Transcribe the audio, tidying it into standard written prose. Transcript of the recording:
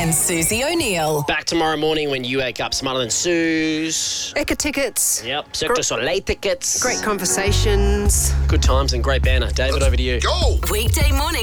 and Susie O'Neill. Back tomorrow morning when you wake up smarter than Suze. Eka tickets. Yep, Cirque du Soleil tickets. Great conversations. Good times and great banner. David, over to you. Go! Weekday morning